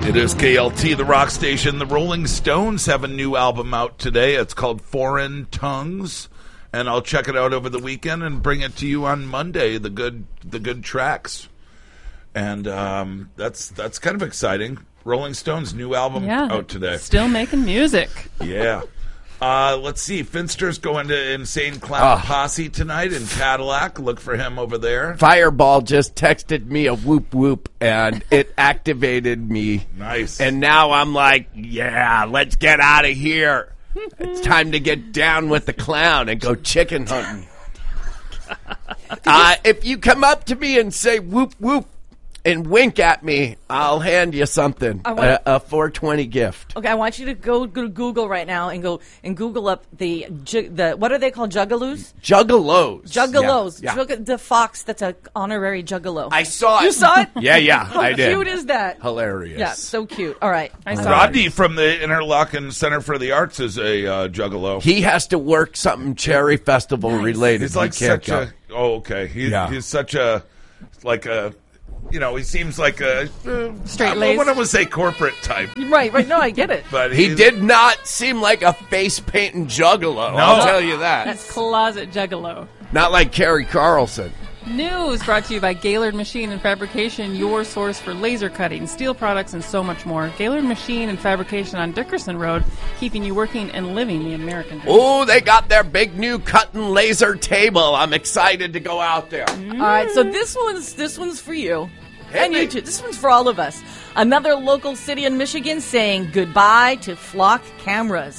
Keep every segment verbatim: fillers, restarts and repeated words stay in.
It is K L T, the rock station. The Rolling Stones have a new album out today. It's called Foreign Tongues, and I'll check it out over the weekend and bring it to you on Monday. The good, the good tracks, and um, that's that's kind of exciting. Rolling Stones' new album yeah, out today. Still making music. Yeah. Uh, let's see. Finster's going to Insane Clown Oh. Posse tonight in Cadillac. Look for him over there. Fireball just texted me a whoop whoop, and it activated me. Nice. And now I'm like, yeah, let's get out of here. It's time to get down with the clown and go chicken hunting. Uh, if you come up to me and say whoop whoop and wink at me, I'll hand you something, I want- a, a four twenty gift. Okay, I want you to go, go to Google right now and go and Google up the ju- the what are they called? Juggaloos? Juggalos. Juggalos. Yeah, yeah. Jugg- the fox that's a honorary juggalo. I saw it. You saw it? Yeah, yeah, How I did. cute is that? Hilarious. Yeah, so cute. All right. I saw Rodney from the Interlochen Center for the Arts is a uh, juggalo. He has to work something Cherry Festival related. He's like He can't such go. a. Oh, okay. He, Yeah. He's such a, like a, you know, he seems like a uh, Straight I laced. wouldn't want to say corporate type, Right, right. No, I get it. but He he's- did not seem like a face painting juggalo. I'll tell you that. That's closet juggalo. Not like Kerry Carlson. News brought to you by Gaylord Machine and Fabrication, your source for laser cutting, steel products, and so much more. Gaylord Machine and Fabrication on Dickerson Road, keeping you working and living the American dream. Oh, they got their big new cutting laser table. I'm excited to go out there. All right, so this one's this one's for you. Hit And me. you too. This one's for all of us. Another local city in Michigan saying goodbye to flock cameras.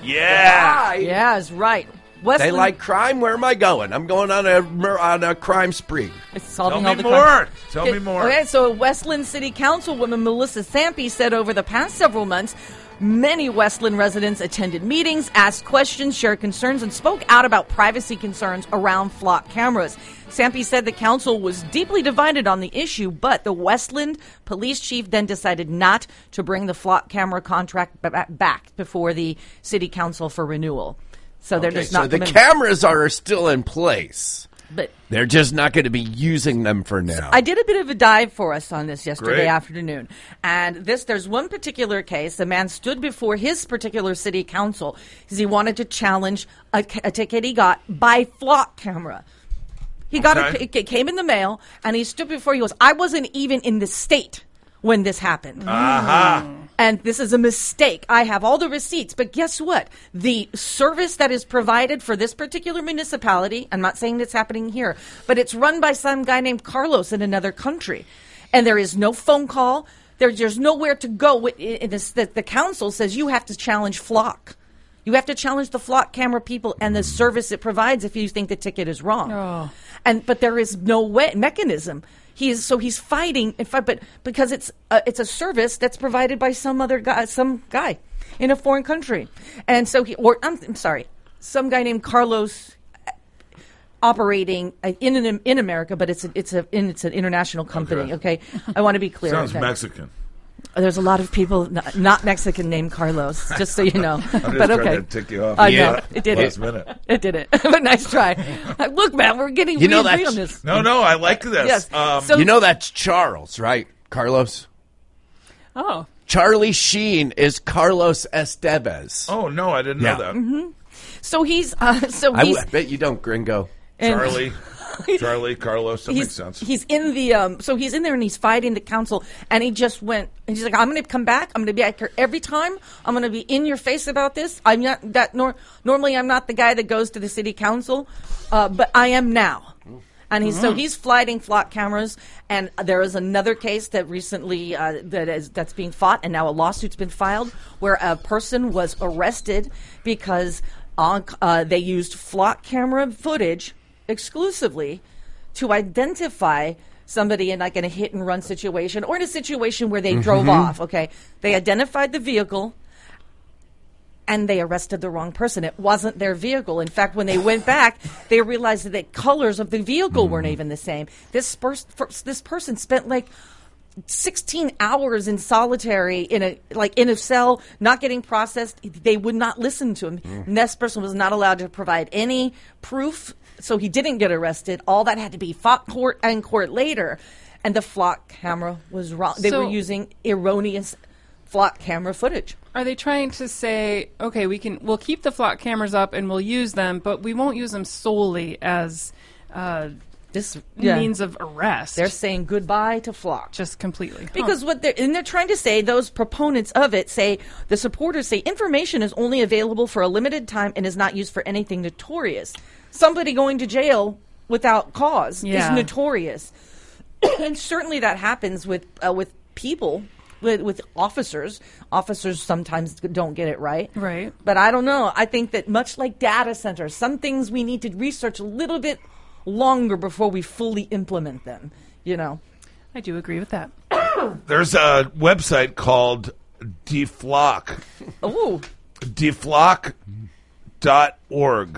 Yeah. Yeah, is right. They Westland, like crime? Where am I going? I'm going on a mur- on a crime spree. it's Tell solving me all the more. crime. Tell me more. Okay, so Westland City Councilwoman Melissa Thampe said over the past several months, many Westland residents attended meetings, asked questions, shared concerns, and spoke out about privacy concerns around flock cameras. Thampe said the council was deeply divided on the issue, but the Westland police chief then decided not to bring the flock camera contract b- back before the city council for renewal. So they're Okay, just so not the gonna- cameras are still in place. But They're just not going to be using them for now. I did a bit of a dive for us on this yesterday Great. afternoon. And this, there's one particular case. The man stood before his particular city council because he wanted to challenge a, a ticket he got by flock camera. He got Okay. a, it came in the mail, and he stood before. He goes, "I wasn't even in the state when this happened." Aha. And this is a mistake. I have all the receipts. But guess what? The service that is provided for this particular municipality, I'm not saying it's happening here, but it's run by some guy named Carlos in another country. And there is no phone call. There, there's nowhere to go. It- it- this- the, the council says you have to challenge Flock. You have to challenge the Flock camera people and the service it provides if you think the ticket is wrong. Oh. And but there is no way mechanism. He is so he's fighting, in fact, but because it's a, it's a service that's provided by some other guy, some guy in a foreign country, and so he or I'm, I'm sorry, some guy named Carlos uh, operating uh, in an, in America, but it's a, it's a in, it's an international company. Okay, I want to be clear. Sounds okay? Mexican. There's a lot of people not, not Mexican named Carlos, just so you know. I'm just but trying okay, to tick you off. I Yeah. know it did Last it. minute. It did it. But nice try. Look, man, we're getting You know we agree that's- on this. No, no, I like this. Yes. Um, So- You know that's Charles, right, Carlos? Oh. Charlie Sheen is Carlos Estevez. oh no, I didn't Yeah. know that. Mm-hmm. So he's uh, so I he's w- bet you don't, gringo. and- Charlie, Charlie, Carlos. That he's, makes sense. he's in the um so he's in there and he's fighting the council, and he just went and he's like, I'm going to come back, I'm going to be back here every time, I'm going to be in your face about this. I'm not that nor normally I'm not the guy that goes to the city council, uh, but I am now. And he's so he's flighting flock cameras, and there is another case that recently uh, that is that's being fought, and now a lawsuit's been filed where a person was arrested because on, uh, they used flock camera footage exclusively to identify somebody in like in a hit and run situation or in a situation where they drove off. Okay, they identified the vehicle. And they arrested the wrong person. It wasn't their vehicle. In fact, when they went back, they realized that the colors of the vehicle weren't even the same. This pers- this person spent like sixteen hours in solitary in a like in a cell, not getting processed. They would not listen to him. And this person was not allowed to provide any proof, so he didn't get arrested. All that had to be fought court and court later. And the flock camera was wrong. They So- were using erroneous flock camera footage. Are they trying to say, okay, we can we'll keep the flock cameras up and we'll use them, but we won't use them solely as uh, This yeah. means of arrest? They're saying goodbye to flock. Just completely. Because Huh. what they're, and they're trying to say, those proponents of it say, the supporters say information is only available for a limited time and is not used for anything notorious. Somebody going to jail without cause Yeah. is notorious. And certainly that happens with uh, with people, with, with officers. Officers sometimes don't get it right. Right. But I don't know. I think that much like data centers, some things we need to research a little bit longer before we fully implement them, you know. I do agree with that. There's a website called Deflock. Oh, deflock dot org.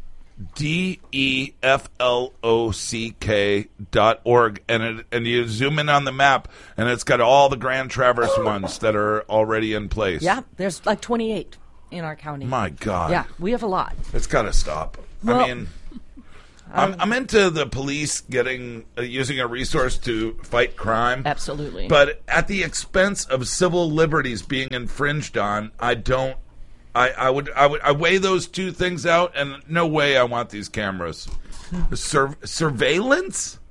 D E F L O C K dot org. And, it, and you zoom in on the map, and it's got all the Grand Traverse ones that are already in place. yeah, there's like twenty-eight in our county. My God. Yeah, we have a lot. It's got to stop. Well, I mean, I'm, I'm into the police getting uh, using a resource to fight crime. Absolutely. But at the expense of civil liberties being infringed on, I don't. I, I would I would I weigh those two things out, and no way I want these cameras. Sur- surveillance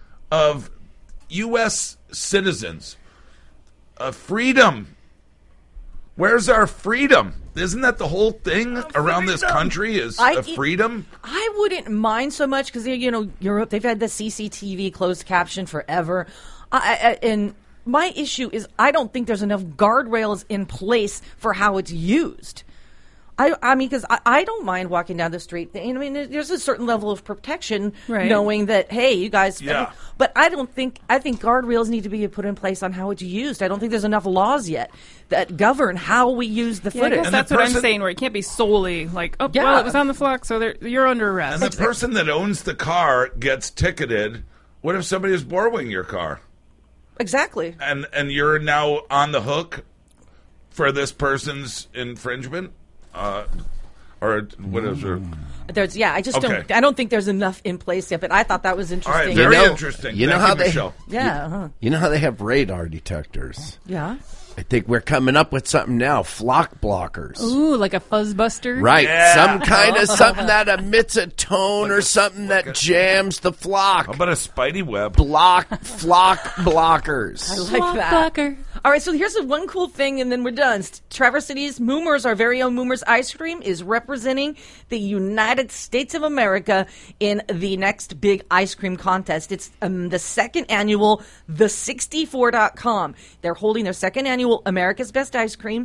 of U S citizens, uh, freedom. Where's our freedom? Isn't that the whole thing around this country? Is I- a freedom? I wouldn't mind so much because, you know, Europe, they've had the C C T V closed caption forever. I, I, and my issue is I don't think there's enough guardrails in place for how it's used. I, I mean, because I, I don't mind walking down the street. I mean, there's a certain level of protection, Right. knowing that, hey, you guys. Yeah. But I don't think I think guardrails need to be put in place on how it's used. I don't think there's enough laws yet that govern how we use the Yeah, I footage. guess And the that's what I'm person- saying, where it can't be solely like, oh, Yeah. well, it was on the flock, so they're, you're under arrest. And the person that owns the car gets ticketed. What if somebody is borrowing your car? Exactly. And and you're now on the hook for this person's infringement? Uh, or what is it? There's yeah, I just Okay. don't I don't think there's enough in place yet, but I thought that was All interesting. right, very You know- interesting. you know Thank how they- Michelle. yeah, uh-huh. You know how they have radar detectors? yeah. I think we're coming up with something now. Flock blockers. Ooh, like a fuzzbuster? Right. Yeah. Some kind of something that emits a tone or something that jams the flock. How about a spidey web? Block flock blockers. I like Flock that. blocker. All right, so here's the one cool thing, and then we're done. Traverse City's Moomers, our very own Moomers ice cream, is representing the United States of America in the next big ice cream contest. It's um, the second annual the sixty-four dot com. They're holding their second annual America's Best Ice Cream.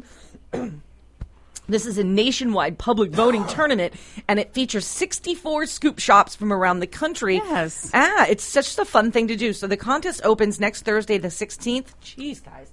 This is a nationwide public voting tournament, and it features sixty-four scoop shops from around the country. Yes. Ah, it's such a fun thing to do. So the contest opens next Thursday, the sixteenth. Jeez, guys.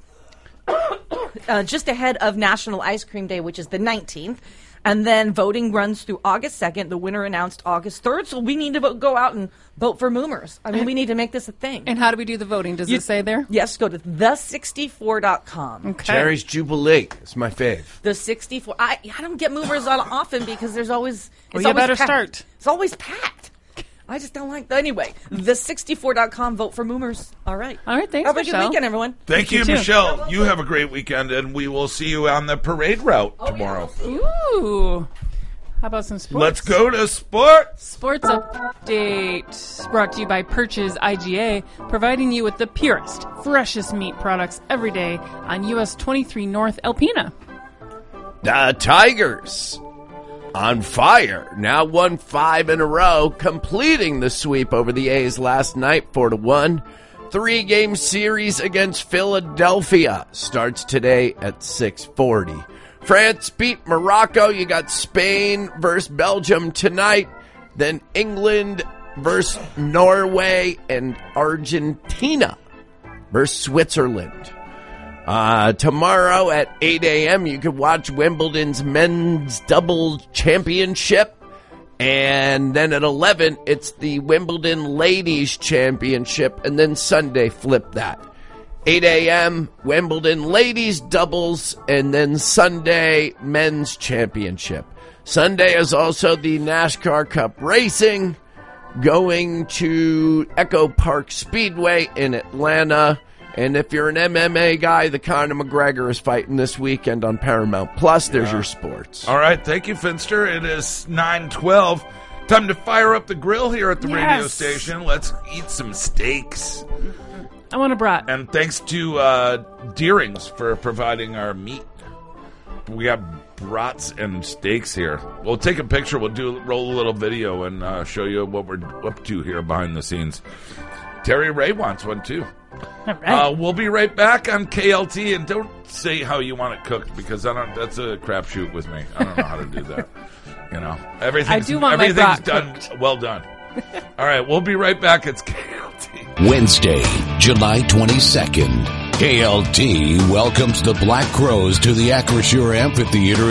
uh, just ahead of National Ice Cream Day, which is the nineteenth. And then voting runs through August second. The winner announced August third. So we need to vote, go out and vote for Moomers. I mean, we need to make this a thing. And how do we do the voting? Does You- it say there? Yes, go to the sixty-four dot com. Okay. Cherry's Jubilee. It's my fave. The sixty-four. I, I don't get Moomers on often because there's always. It's Well, you always better packed. start. It's always packed. I just don't like. Anyway, the sixty-four dot com. Vote for Moomers. All right. All right, thanks, Have a good Michelle. weekend, everyone. Thank you, You too. Michelle. You have a great weekend, and we will see you on the parade route tomorrow. Ooh. How about some sports? Let's go to sports. Sports update brought to you by Purchase I G A, providing you with the purest, freshest meat products every day on U S twenty-three North Alpena. The Tigers on fire. Now won five in a row, completing the sweep over the A's last night, four to one. Three-game series against Philadelphia starts today at six forty. France beat Morocco. You got Spain versus Belgium tonight. Then England versus Norway and Argentina versus Switzerland. Uh, tomorrow at eight a.m. you can watch Wimbledon's men's doubles championship. And then at eleven, it's the Wimbledon ladies championship. And then Sunday, flip that. eight a.m. Wimbledon ladies doubles, and then Sunday men's championship. Sunday is also the NASCAR Cup Racing, going to Echo Park Speedway in Atlanta. And if you're an M M A guy, the Conor McGregor is fighting this weekend on Paramount Plus. There's Yeah. your sports. All right, thank you, Finster. It is nine twelve. Time to fire up the grill here at the radio Yes. station. Let's eat some steaks. I want a brat. And thanks to uh, Deering's for providing our meat. We got brats and steaks here. We'll take a picture. We'll do roll a little video and uh, show you what we're up to here behind the scenes. Terry Ray wants one too. All right. Uh, we'll be right back on K L T, and don't say how you want it cooked because I don't. That's a crapshoot with me. I don't know how to do that. You know, everything's, I do want my everything's brat done. cooked. Well done. All right, we'll be right back. It's K L T. Wednesday, July twenty-second. K L T welcomes the Black Crowes to the Acrisure Amphitheater